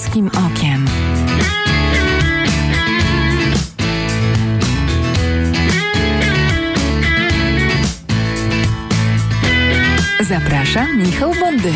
Męskim Okiem. Zaprasza Michał Bondyra.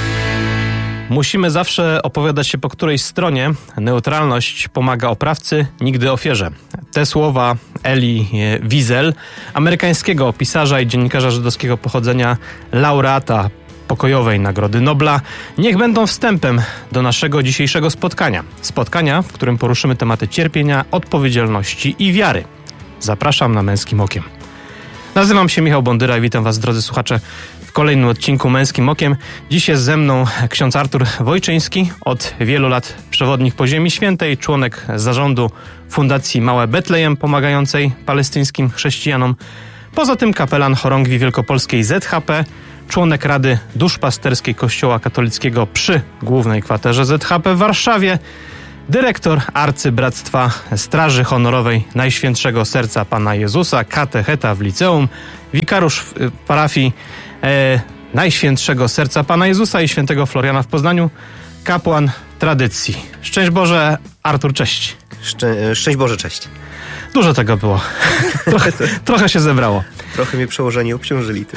Musimy zawsze opowiadać się po którejś stronie. Neutralność pomaga oprawcy, nigdy ofierze. Te słowa Elie Wiesel, amerykańskiego pisarza i dziennikarza żydowskiego pochodzenia, laureata Pokojowej Nagrody Nobla, niech będą wstępem do naszego dzisiejszego spotkania. Spotkania, w którym poruszymy tematy cierpienia, odpowiedzialności i wiary. Zapraszam na Męskim Okiem. Nazywam się Michał Bondyra i witam Was, drodzy słuchacze, w kolejnym odcinku Męskim Okiem. Dziś jest ze mną ksiądz Artur Wojczyński, od wielu lat przewodnik po Ziemi Świętej, członek zarządu Fundacji Małe Betlejem, pomagającej palestyńskim chrześcijanom. Poza tym kapelan chorągwi wielkopolskiej ZHP, członek Rady Duszpasterskiej Kościoła Katolickiego przy Głównej Kwaterze ZHP w Warszawie, dyrektor Arcybractwa Straży Honorowej Najświętszego Serca Pana Jezusa, katecheta w liceum, wikariusz w parafii Najświętszego Serca Pana Jezusa i Świętego Floriana w Poznaniu, kapłan tradycji. Szczęść Boże, Artur, cześć. Szczęść Boże, cześć. Dużo tego było. Trochę się zebrało. Trochę mnie przełożeni obciążyli.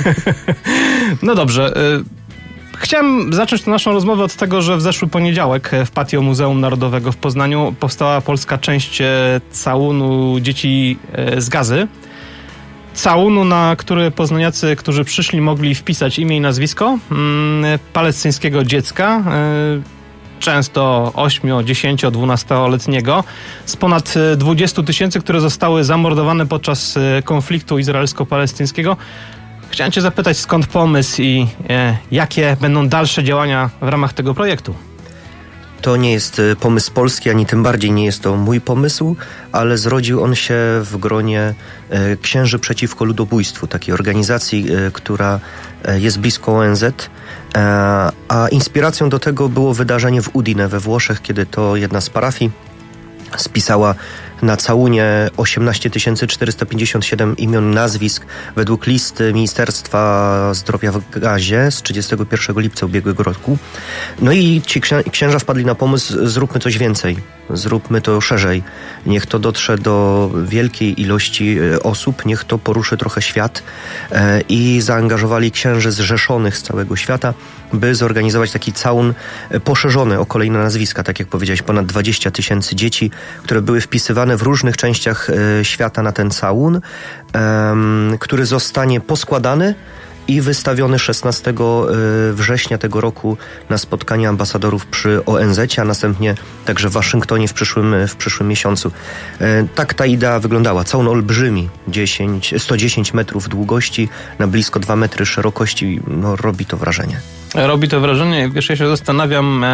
No dobrze. Chciałem zacząć tę naszą rozmowę od tego, że w zeszły poniedziałek w patio Muzeum Narodowego w Poznaniu powstała polska część całunu dzieci z Gazy. Całunu, na który poznaniacy, którzy przyszli, mogli wpisać imię i nazwisko palestyńskiego dziecka, często 8, 10, 12-letniego, z ponad 20 000, które zostały zamordowane podczas konfliktu izraelsko-palestyńskiego. Chciałem Cię zapytać, skąd pomysł i jakie będą dalsze działania w ramach tego projektu? To nie jest pomysł polski, ani tym bardziej nie jest to mój pomysł, ale zrodził on się w gronie Księży Przeciwko Ludobójstwu, takiej organizacji, która jest blisko ONZ, a inspiracją do tego było wydarzenie w Udine we Włoszech, kiedy to jedna z parafii spisała na całunie 18 457 imion, nazwisk według listy Ministerstwa Zdrowia w Gazie z 31 lipca ubiegłego roku. No i ci księża wpadli na pomysł, zróbmy coś więcej, zróbmy to szerzej. Niech to dotrze do wielkiej ilości osób, niech to poruszy trochę świat i zaangażowali księży zrzeszonych z całego świata, by zorganizować taki całun poszerzony o kolejne nazwiska. Tak jak powiedziałeś, ponad 20 000 dzieci, które były wpisywane w różnych częściach świata na ten całun, który zostanie poskładany i wystawiony 16 września tego roku na spotkanie ambasadorów przy ONZ, a następnie także w Waszyngtonie w przyszłym miesiącu. Tak ta idea wyglądała. Całun olbrzymi, 110 metrów długości, na blisko 2 metry szerokości. No, robi to wrażenie. Robi to wrażenie. Wiesz, ja się zastanawiam,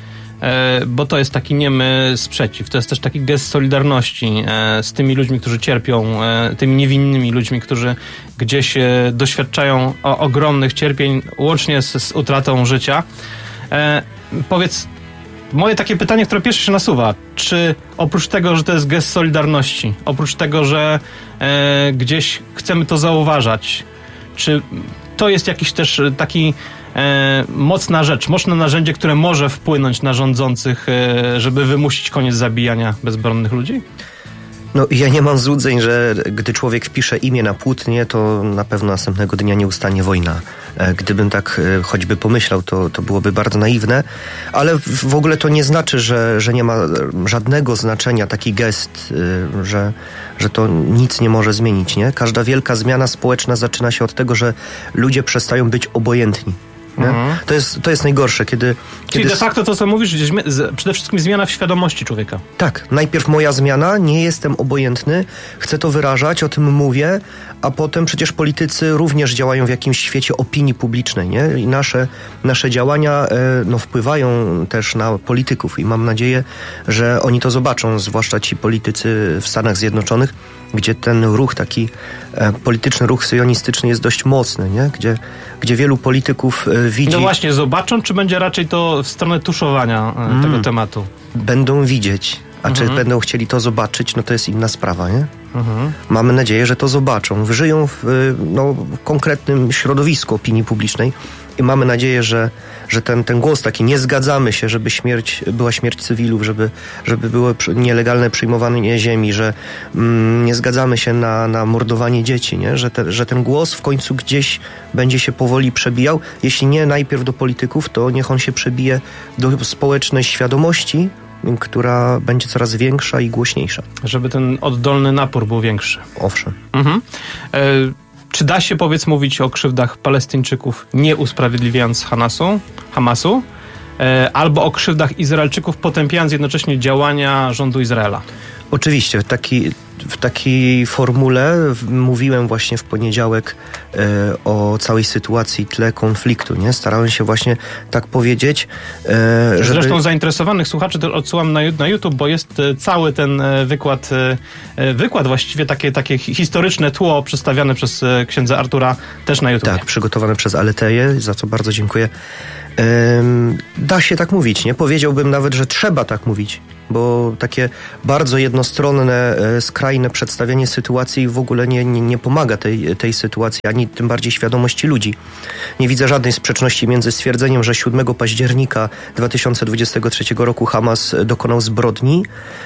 bo to jest taki niemy sprzeciw. To jest też taki gest solidarności z tymi ludźmi, którzy cierpią, tymi niewinnymi ludźmi, którzy gdzieś doświadczają ogromnych cierpień, łącznie z utratą życia. Powiedz, moje takie pytanie, które pierwsze się nasuwa, czy oprócz tego, że to jest gest solidarności, oprócz tego, że gdzieś chcemy to zauważać, czy to jest jakiś też taki mocna rzecz, mocne narzędzie, które może wpłynąć na rządzących, żeby wymusić koniec zabijania bezbronnych ludzi? No, ja nie mam złudzeń, że gdy człowiek wpisze imię na płótnie, to na pewno następnego dnia nie ustanie wojna. Gdybym tak choćby pomyślał, to byłoby bardzo naiwne, ale w ogóle to nie znaczy, że nie ma żadnego znaczenia taki gest, że to nic nie może zmienić, nie? Każda wielka zmiana społeczna zaczyna się od tego, że ludzie przestają być obojętni. Mhm. To jest najgorsze, kiedy... Czyli de facto to, co mówisz, przede wszystkim zmiana w świadomości człowieka. Tak, najpierw moja zmiana, nie jestem obojętny, chcę to wyrażać, o tym mówię, a potem przecież politycy również działają w jakimś świecie opinii publicznej, nie? I nasze działania wpływają też na polityków i mam nadzieję, że oni to zobaczą, zwłaszcza ci politycy w Stanach Zjednoczonych, gdzie ten ruch, taki polityczny ruch syjonistyczny jest dość mocny, nie? Gdzie wielu polityków widzi... No właśnie, zobaczą, czy będzie raczej to w stronę tuszowania tego tematu? Będą widzieć, a czy będą chcieli to zobaczyć, no to jest inna sprawa, nie? Mamy nadzieję, że to zobaczą. Żyją w konkretnym środowisku opinii publicznej i mamy nadzieję, że ten głos taki, nie zgadzamy się, żeby była śmierć cywilów, żeby było nielegalne przyjmowanie ziemi, że nie zgadzamy się na mordowanie dzieci, nie? Że ten głos w końcu gdzieś będzie się powoli przebijał. Jeśli nie najpierw do polityków, to niech on się przebije do społecznej świadomości, która będzie coraz większa i głośniejsza. Żeby ten oddolny napór był większy. Owszem. Czy da się, mówić o krzywdach Palestyńczyków, nie usprawiedliwiając Hamasu, albo o krzywdach Izraelczyków, potępiając jednocześnie działania rządu Izraela? Oczywiście, w takiej formule mówiłem właśnie w poniedziałek o całej sytuacji, tle konfliktu, nie? Starałem się właśnie tak powiedzieć, Zresztą zainteresowanych słuchaczy to odsyłam na YouTube, bo jest cały ten wykład właściwie takie historyczne tło przedstawiane przez księdza Artura też na YouTube. Tak, przygotowane przez Aleteję, za co bardzo dziękuję. Da się tak mówić, nie? Powiedziałbym nawet, że trzeba tak mówić, bo takie bardzo jednostronne, skrajne przedstawianie sytuacji w ogóle nie pomaga tej sytuacji, ani tym bardziej świadomości ludzi. Nie widzę żadnej sprzeczności między stwierdzeniem, że 7 października 2023 roku Hamas dokonał zbrodni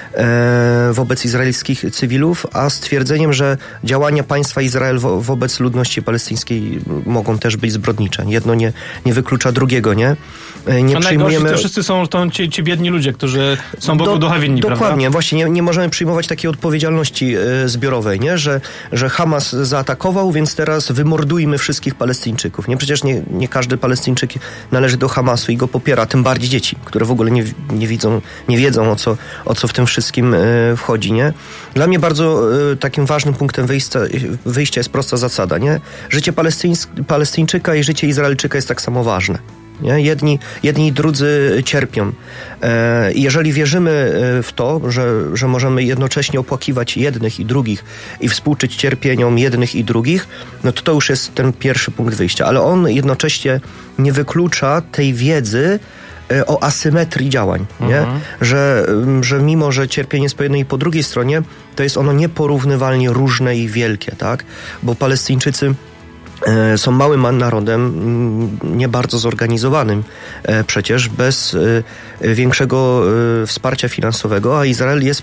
wobec izraelskich cywilów, a stwierdzeniem, że działania państwa Izrael wobec ludności palestyńskiej mogą też być zbrodnicze. Jedno nie wyklucza drugiego, nie? Nie przyjmujemy... To wszyscy są ci biedni ludzie, którzy są Bogu ducha winni, dokładnie, prawda? Właśnie nie możemy przyjmować takiej odpowiedzialności zbiorowej, nie? Że Hamas zaatakował, więc teraz wymordujmy wszystkich Palestyńczyków. Nie? Przecież nie każdy Palestyńczyk należy do Hamasu i go popiera, tym bardziej dzieci, które w ogóle nie wiedzą o co w tym wszystkim wchodzi, nie? Dla mnie bardzo takim ważnym punktem wyjścia jest prosta zasada, nie? Życie Palestyńczyka i życie Izraelczyka jest tak samo ważne. Nie? Jedni i drudzy cierpią. Jeżeli wierzymy w to, że możemy jednocześnie opłakiwać jednych i drugich i współczuć cierpieniom jednych i drugich, no to już jest ten pierwszy punkt wyjścia. Ale on jednocześnie nie wyklucza tej wiedzy o asymetrii działań. Nie? Że mimo, że cierpienie jest po jednej i po drugiej stronie, to jest ono nieporównywalnie różne i wielkie, tak? Bo Palestyńczycy są małym narodem, nie bardzo zorganizowanym przecież, bez większego wsparcia finansowego, a Izrael jest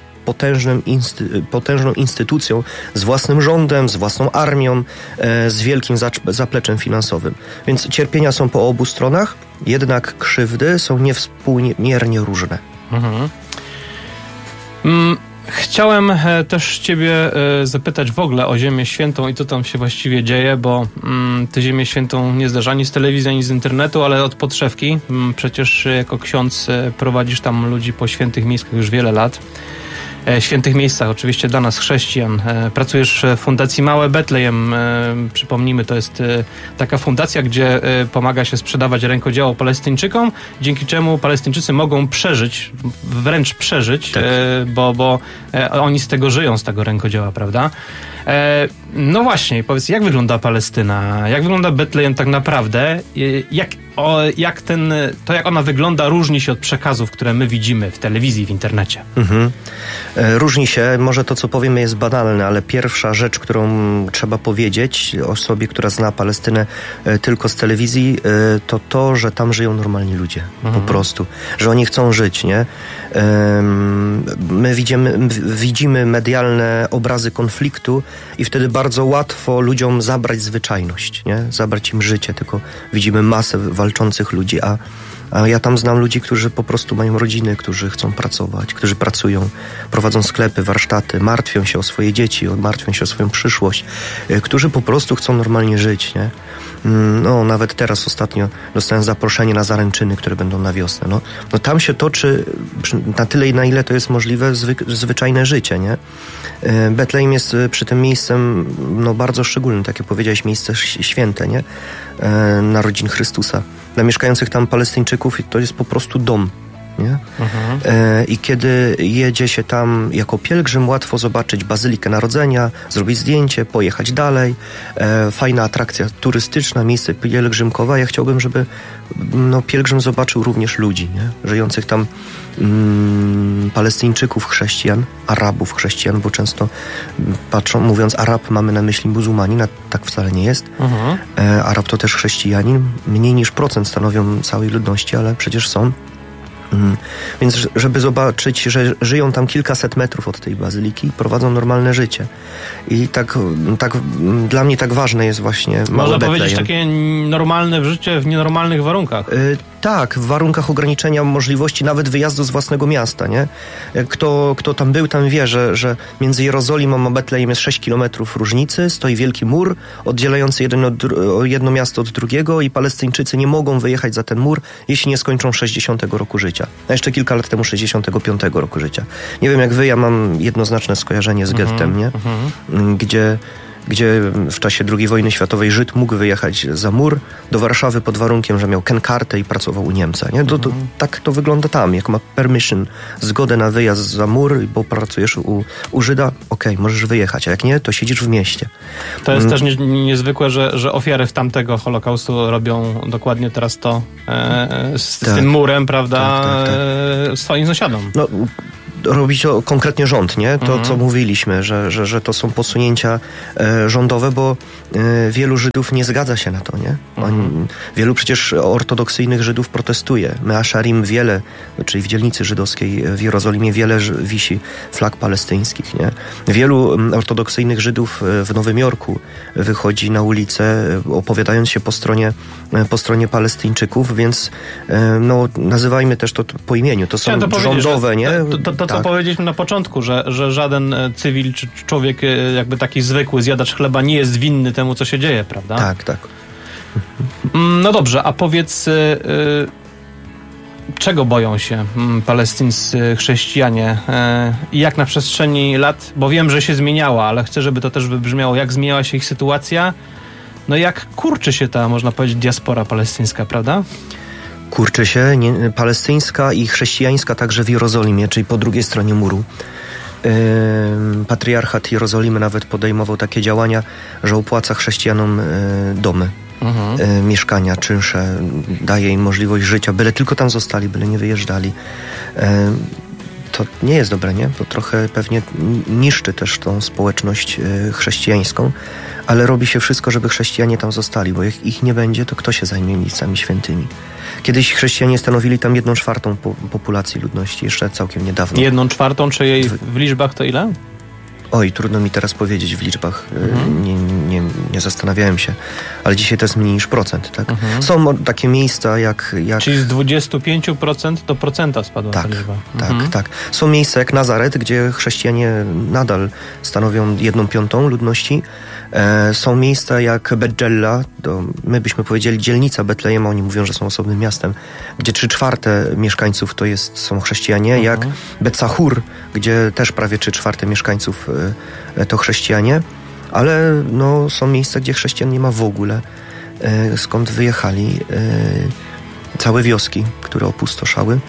potężną instytucją z własnym rządem, z własną armią, z wielkim zapleczem finansowym. Więc cierpienia są po obu stronach, jednak krzywdy są niewspółmiernie różne. Chciałem też Ciebie zapytać w ogóle o Ziemię Świętą i co tam się właściwie dzieje, bo Ty Ziemię Świętą nie zdarza ani z telewizji, ani z internetu, ale od podszewki. Przecież jako ksiądz prowadzisz tam ludzi po świętych miejscach już wiele lat. Świętych miejscach, oczywiście dla nas chrześcijan. Pracujesz w Fundacji Małe Betlejem. Przypomnijmy, to jest taka fundacja, gdzie pomaga się sprzedawać rękodzieło Palestyńczykom, dzięki czemu Palestyńczycy mogą wręcz przeżyć, tak. bo oni z tego żyją, z tego rękodzieła, prawda? No właśnie, powiedz, jak wygląda Palestyna? Jak wygląda Betlejem tak naprawdę? Jak ona wygląda, różni się od przekazów, które my widzimy w telewizji, w internecie? Różni się. Może to, co powiemy, jest banalne, ale pierwsza rzecz, którą trzeba powiedzieć osobie, która zna Palestynę tylko z telewizji, to, że tam żyją normalni ludzie. Po prostu. Że oni chcą żyć, nie? My widzimy medialne obrazy konfliktu i wtedy bardzo łatwo ludziom zabrać zwyczajność, nie? Zabrać im życie, tylko widzimy masę walczących ludzi, a ja tam znam ludzi, którzy po prostu mają rodziny, którzy chcą pracować, którzy pracują, prowadzą sklepy, warsztaty, martwią się o swoje dzieci, martwią się o swoją przyszłość, którzy po prostu chcą normalnie żyć, nie? No, nawet teraz ostatnio dostałem zaproszenie na zaręczyny, które będą na wiosnę. No tam się toczy na tyle, na ile to jest możliwe, zwyczajne życie, nie? Betlejem jest przy tym miejscem bardzo szczególnym, tak jak powiedziałeś, miejsce święte, nie? Narodzin Chrystusa. Dla mieszkających tam Palestyńczyków to jest po prostu dom. nie? I kiedy jedzie się tam jako pielgrzym, łatwo zobaczyć Bazylikę Narodzenia, zrobić zdjęcie, pojechać dalej. Fajna atrakcja turystyczna, miejsce pielgrzymkowe. Ja chciałbym, żeby pielgrzym zobaczył również ludzi, nie? Żyjących tam Palestyńczyków, chrześcijan, Arabów, chrześcijan, bo często mówiąc Arab, mamy na myśli muzułmanin, a tak wcale nie jest. Arab to też chrześcijanin. Mniej niż procent stanowią całej ludności, ale przecież są. Więc żeby zobaczyć, że żyją tam kilkaset metrów od tej bazyliki i prowadzą normalne życie. I tak dla mnie tak ważne jest właśnie Można powiedzieć takie normalne życie w nienormalnych warunkach. Tak, w warunkach ograniczenia możliwości nawet wyjazdu z własnego miasta, nie? Kto tam był, tam wie, że między Jerozolimą a Betlejem jest 6 kilometrów różnicy, stoi wielki mur oddzielający jedno miasto od drugiego i Palestyńczycy nie mogą wyjechać za ten mur, jeśli nie skończą 60 roku życia. A jeszcze kilka lat temu 65 roku życia. Nie wiem jak wy, ja mam jednoznaczne skojarzenie z gettem, nie? Gdzie w czasie II wojny światowej Żyd mógł wyjechać za mur do Warszawy pod warunkiem, że miał kenkartę i pracował u Niemca. Nie? Tak to wygląda tam. Jak ma permission, zgodę na wyjazd za mur, bo pracujesz u Żyda, okej, możesz wyjechać, a jak nie, to siedzisz w mieście. To jest też niezwykłe, że ofiary w tamtego Holokaustu robią dokładnie teraz to z tym murem, prawda, swoim sąsiadom. Robi to konkretnie rząd, nie? To, co mówiliśmy, że to są posunięcia rządowe, bo wielu Żydów nie zgadza się na to, nie? Wielu przecież ortodoksyjnych Żydów protestuje. Measharim wiele, czyli w dzielnicy żydowskiej w Jerozolimie wiele wisi flag palestyńskich, nie? Wielu ortodoksyjnych Żydów w Nowym Jorku wychodzi na ulicę, opowiadając się po stronie Palestyńczyków, więc nazywajmy też to po imieniu. To są rządowe, nie? Co powiedzieliśmy na początku, że żaden cywil czy człowiek jakby taki zwykły zjadacz chleba nie jest winny temu, co się dzieje, prawda? Tak. No dobrze, a powiedz, czego boją się palestyńscy chrześcijanie i jak na przestrzeni lat, bo wiem, że się zmieniała, ale chcę, żeby to też wybrzmiało, jak zmieniała się ich sytuacja, jak kurczy się ta, można powiedzieć, diaspora palestyńska, prawda? Kurczy się, palestyńska i chrześcijańska także w Jerozolimie, czyli po drugiej stronie muru. Patriarchat Jerozolimy nawet podejmował takie działania, że opłaca chrześcijanom domy, mieszkania, czynsze, daje im możliwość życia, byle tylko tam zostali, byle nie wyjeżdżali. To nie jest dobre, nie? To trochę pewnie niszczy też tą społeczność chrześcijańską, ale robi się wszystko, żeby chrześcijanie tam zostali, bo jak ich nie będzie, to kto się zajmie miejscami świętymi? Kiedyś chrześcijanie stanowili tam 1/4 populacji ludności, jeszcze całkiem niedawno. 1/4, czy jej w liczbach to ile? Oj, trudno mi teraz powiedzieć w liczbach. Nie zastanawiałem się. Ale dzisiaj to jest mniej niż procent, tak? Są takie miejsca jak... Czyli z 25% do procenta spadła ta liczba. Tak. Są miejsca jak Nazaret, gdzie chrześcijanie nadal stanowią 1/5 ludności. Są miejsca jak Bet-Jella, my byśmy powiedzieli dzielnica Betlejema, oni mówią, że są osobnym miastem, gdzie 3/4 mieszkańców są chrześcijanie, jak Bet-Sahur, gdzie też prawie 3/4 mieszkańców to chrześcijanie, ale są miejsca, gdzie chrześcijan nie ma w ogóle, skąd wyjechali całe wioski, które opustoszały.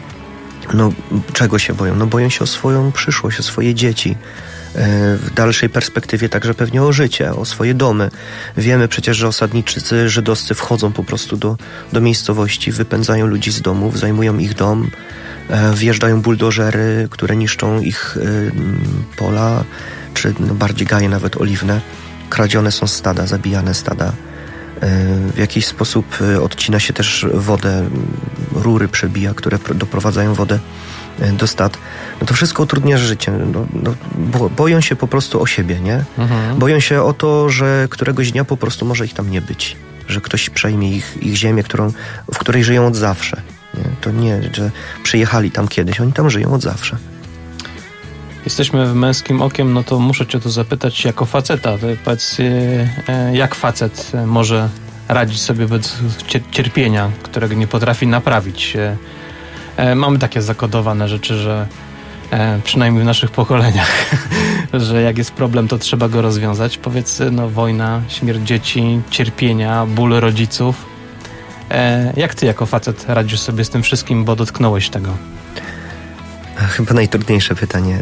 Czego się boją? Boją się o swoją przyszłość, o swoje dzieci. W dalszej perspektywie także pewnie o życie, o swoje domy. Wiemy przecież, że osadnicy żydowscy wchodzą po prostu do miejscowości, wypędzają ludzi z domów, zajmują ich dom, wjeżdżają buldożery, które niszczą ich pola, czy bardziej gaje nawet oliwne. Kradzione są stada, zabijane stada. W jakiś sposób odcina się też wodę, rury przebija, które doprowadzają wodę do stad. To wszystko utrudnia życie. Boją się po prostu o siebie, nie? Boją się o to, że któregoś dnia po prostu może ich tam nie być. Że ktoś przejmie ich ziemię, w której żyją od zawsze. Nie? To nie, że przyjechali tam kiedyś. Oni tam żyją od zawsze. Jesteśmy w Męskim Okiem, to muszę cię tu zapytać jako faceta. Powiedz, jak facet może radzić sobie wobec cierpienia, którego nie potrafi naprawić? Mamy takie zakodowane rzeczy, że przynajmniej w naszych pokoleniach, że jak jest problem, to trzeba go rozwiązać. Powiedz, wojna, śmierć dzieci, cierpienia, ból rodziców. Jak ty jako facet radzisz sobie z tym wszystkim, bo dotknąłeś tego? chyba najtrudniejsze pytanie.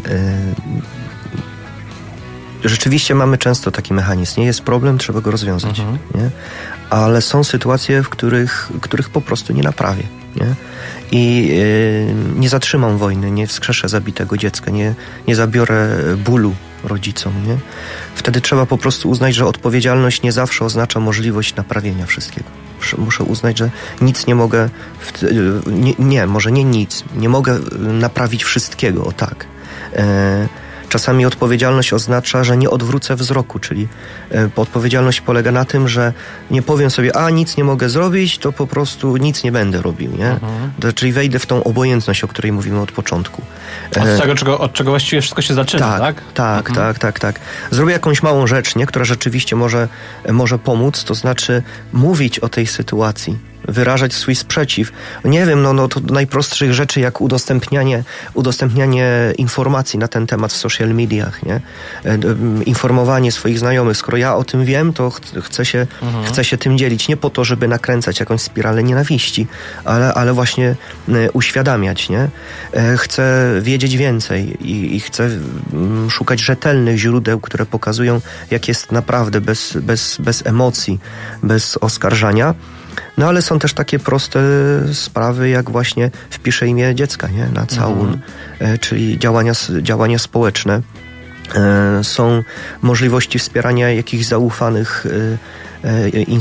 Rzeczywiście mamy często taki mechanizm. Nie jest problem, trzeba go rozwiązać. Nie? Ale są sytuacje, w których po prostu nie naprawię. Nie? I nie zatrzymam wojny, nie wskrzeszę zabitego dziecka, nie zabiorę bólu rodzicom. Nie? Wtedy trzeba po prostu uznać, że odpowiedzialność nie zawsze oznacza możliwość naprawienia wszystkiego. Muszę uznać, że nic nie mogę... może nie nic. Nie mogę naprawić wszystkiego, o tak. Czasami odpowiedzialność oznacza, że nie odwrócę wzroku, czyli odpowiedzialność polega na tym, że nie powiem sobie, nic nie mogę zrobić, to po prostu nic nie będę robił, nie? Czyli wejdę w tą obojętność, o której mówimy od początku. Od czego właściwie wszystko się zaczyna, tak? Tak. Zrobię jakąś małą rzecz, nie? Która rzeczywiście może pomóc, to znaczy mówić o tej sytuacji, wyrażać swój sprzeciw. Nie wiem, to do najprostszych rzeczy, jak udostępnianie informacji na ten temat w social mediach, nie? Informowanie swoich znajomych. Skoro ja o tym wiem, to chcę się tym dzielić. Nie po to, żeby nakręcać jakąś spiralę nienawiści, ale właśnie uświadamiać, nie? Chcę wiedzieć więcej i chcę szukać rzetelnych źródeł, które pokazują, jak jest naprawdę, bez emocji, bez oskarżania. No ale są też takie proste sprawy, jak właśnie wpiszę imię dziecka, nie? Na całun, czyli działania społeczne. Są możliwości wspierania jakichś zaufanych